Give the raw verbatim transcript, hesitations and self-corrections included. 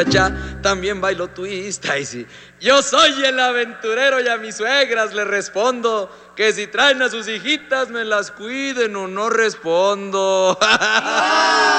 Ya también bailo twist. Ay, sí. Yo soy el aventurero y a mis suegras le respondo que si traen a sus hijitas me las cuiden o no respondo.